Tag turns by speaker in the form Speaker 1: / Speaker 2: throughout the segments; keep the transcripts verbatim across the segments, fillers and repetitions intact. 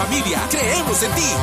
Speaker 1: familia, creemos en ti.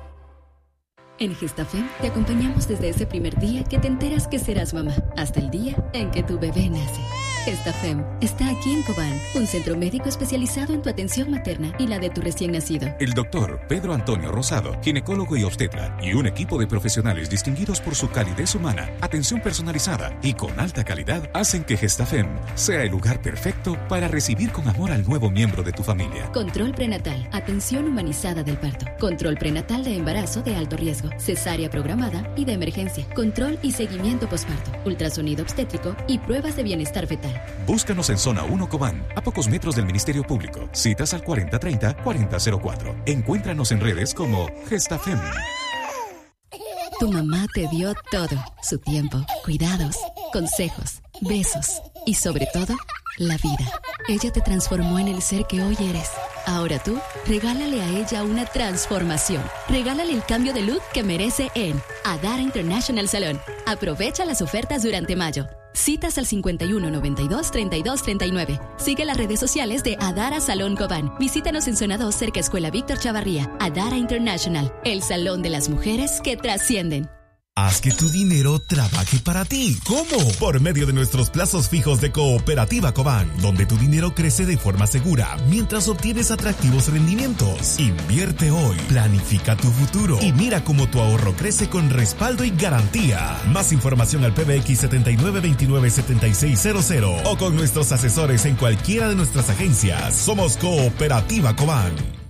Speaker 2: En Gestafem te acompañamos desde ese primer día que te enteras que serás mamá, hasta el día en que tu bebé nace. Gestafem está aquí en Cobán, un centro médico especializado en tu atención materna y la de tu recién nacido.
Speaker 3: El doctor Pedro Antonio Rosado, ginecólogo y obstetra, y un equipo de profesionales distinguidos por su calidez humana, atención personalizada y con alta calidad, hacen que Gestafem sea el lugar perfecto para recibir con amor al nuevo miembro de tu familia.
Speaker 2: Control prenatal, atención humanizada del parto, control prenatal de embarazo de alto riesgo, cesárea programada y de emergencia, control y seguimiento posparto, ultrasonido obstétrico y pruebas de bienestar fetal.
Speaker 3: Búscanos en Zona uno Cobán, a pocos metros del Ministerio Público. Citas al cuarenta treinta, cuarenta cero cuatro. Encuéntranos en redes como Gestafem.
Speaker 2: Tu mamá te dio todo, su tiempo, cuidados, consejos, besos y sobre todo, la vida. Ella te transformó en el ser que hoy eres. Ahora tú, regálale a ella una transformación. Regálale el cambio de look que merece en Adara International Salon. Aprovecha las ofertas durante mayo. Citas al cincuenta y uno noventa y dos treinta y dos treinta y nueve. Sigue las redes sociales de Adara Salón Cobán. Visítanos en Zona dos, cerca Escuela Víctor Chavarría. Adara International, el salón de las mujeres que trascienden.
Speaker 4: Haz que tu dinero trabaje para ti. ¿Cómo? Por medio de nuestros plazos fijos de Cooperativa Cobán, donde tu dinero crece de forma segura mientras obtienes atractivos rendimientos. Invierte hoy, planifica tu futuro y mira cómo tu ahorro crece con respaldo y garantía. Más información al P B X setenta y nueve veintinueve setenta y seis cero cero o con nuestros asesores en cualquiera de nuestras agencias. Somos Cooperativa Cobán.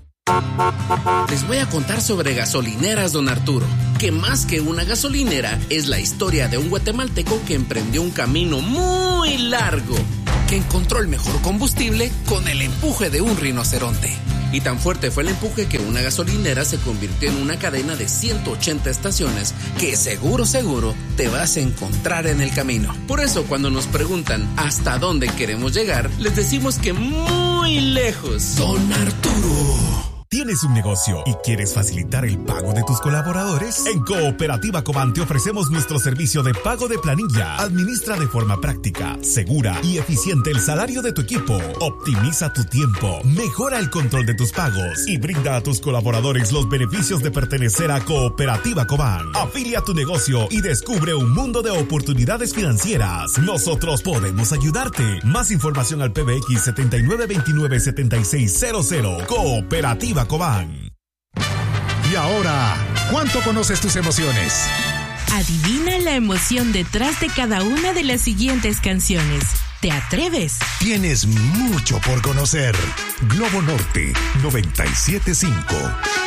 Speaker 5: Les voy a contar sobre Gasolineras Don Arturo, que más que una gasolinera es la historia de un guatemalteco que emprendió un camino muy largo, que encontró el mejor combustible con el empuje de un rinoceronte. Y tan fuerte fue el empuje que una gasolinera se convirtió en una cadena de ciento ochenta estaciones que seguro, seguro te vas a encontrar en el camino. Por eso cuando nos preguntan hasta dónde queremos llegar, les decimos que muy lejos. Don Arturo.
Speaker 4: ¿Tienes un negocio y quieres facilitar el pago de tus colaboradores? En Cooperativa Cobán te ofrecemos nuestro servicio de pago de planilla. Administra de forma práctica, segura y eficiente el salario de tu equipo. Optimiza tu tiempo, mejora el control de tus pagos y brinda a tus colaboradores los beneficios de pertenecer a Cooperativa Cobán. Afilia tu negocio y descubre un mundo de oportunidades financieras. Nosotros podemos ayudarte. Más información al P B X setenta y nueve veintinueve setenta y seis cero cero. Cooperativa Cobán.
Speaker 6: Y ahora, ¿cuánto conoces tus emociones?
Speaker 7: Adivina la emoción detrás de cada una de las siguientes canciones. ¿Te atreves?
Speaker 6: Tienes mucho por conocer. Globo Norte noventa y siete punto cinco.